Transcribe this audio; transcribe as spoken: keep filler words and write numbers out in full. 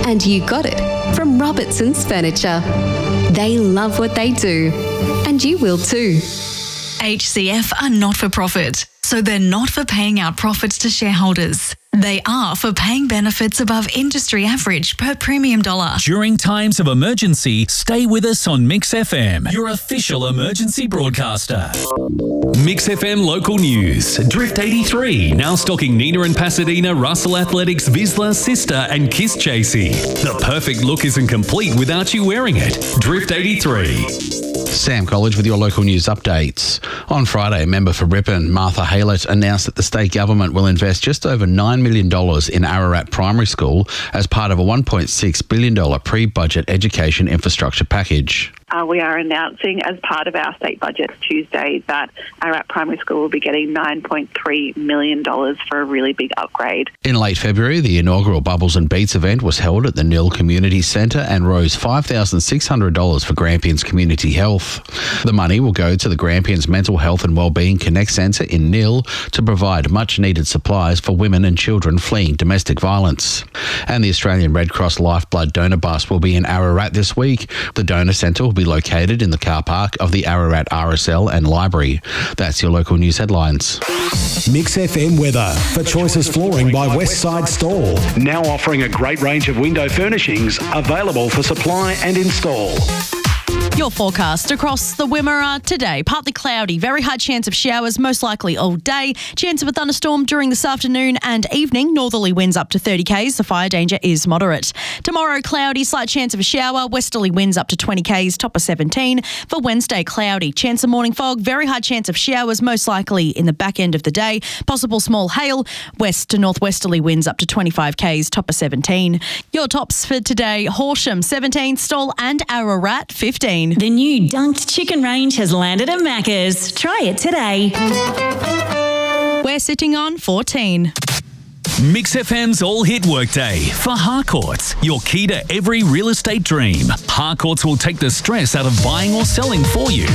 And you got it from Robertson's Furniture. They love what they do, and you will too. H C F are not for profit, so they're not for paying out profits to shareholders. They are for paying benefits above industry average per premium dollar. During times of emergency, stay with us on Mix F M, your official emergency broadcaster. Mix F M local news. Drift eighty-three, now stocking Nina and Pasadena, Russell Athletics, Vizsla, Sister and Kiss Chasey. The perfect look isn't complete without you wearing it. Drift eighty-three. Sam College with your local news updates. On Friday, a member for Ripon, Martha Haylett, announced that the state government will invest just over nine million dollars in Ararat Primary School as part of a one point six billion dollars pre-budget education infrastructure package. Uh, we are announcing as part of our state budget Tuesday that Ararat Primary School will be getting nine point three million dollars for a really big upgrade. In late February, the inaugural Bubbles and Beats event was held at the Nill Community Centre and rose five thousand six hundred dollars for Grampians Community Health. The money will go to the Grampians Mental Health and Wellbeing Connect Centre in Nill to provide much-needed supplies for women and children fleeing domestic violence. And the Australian Red Cross Lifeblood Donor Bus will be in Ararat this week. The donor centre will be located in the car park of the Ararat R S L and library. That's your local news headlines. Mix F M weather for Choices Flooring by Westside Store. Now offering a great range of window furnishings available for supply and install. Your forecast across the Wimmera today. Partly cloudy, very high chance of showers, most likely all day. Chance of a thunderstorm during this afternoon and evening. Northerly winds up to thirty kays. The fire danger is moderate. Tomorrow, cloudy, slight chance of a shower. Westerly winds up to twenty kays, top of seventeen. For Wednesday, cloudy, chance of morning fog. Very high chance of showers, most likely in the back end of the day. Possible small hail. West to northwesterly winds up to twenty-five kays, top of seventeen. Your tops for today, Horsham seventeen, Stawell and Ararat fifteen. The new Dunked Chicken range has landed at Macca's. Try it today. We're sitting on fourteen. Mix F M's All Hit Workday for Harcourts, your key to every real estate dream. Harcourts will take the stress out of buying or selling for you.